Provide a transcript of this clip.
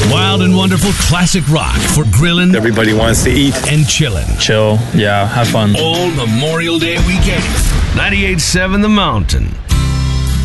Wild and wonderful classic rock for grilling Everybody wants to eat. and chilling. Chill, yeah, have fun. All Memorial Day weekend. 98.7 The Mountain.